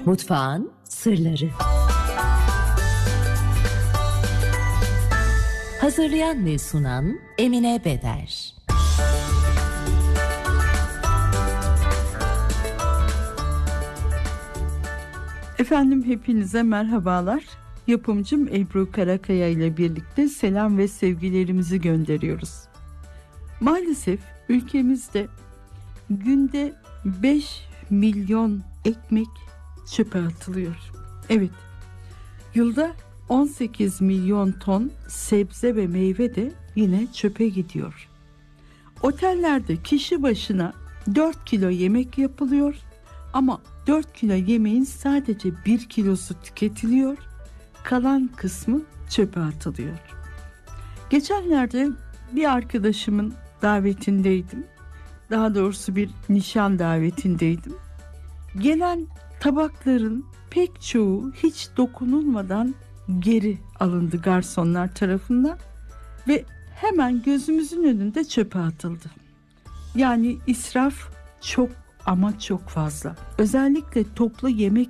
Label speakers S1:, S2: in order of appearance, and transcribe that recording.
S1: Mutfağın sırları. Hazırlayan ve sunan Emine Beder.
S2: Efendim hepinize merhabalar. Yapımcım Ebru Karakaya ile birlikte selam ve sevgilerimizi gönderiyoruz. Maalesef ülkemizde günde 5 milyon ekmek çöpe atılıyor. Evet, yılda 18 milyon ton sebze ve meyve de yine çöpe gidiyor. Otellerde kişi başına 4 kilo yemek yapılıyor ama 4 kilo yemeğin sadece 1 kilosu tüketiliyor, kalan kısmı çöpe atılıyor. Geçenlerde bir arkadaşımın davetindeydim. Daha doğrusu bir nişan davetindeydim. Gelen tabakların pek çoğu hiç dokunulmadan geri alındı garsonlar tarafından ve hemen gözümüzün önünde çöpe atıldı. Yani israf çok ama çok fazla. Özellikle toplu yemek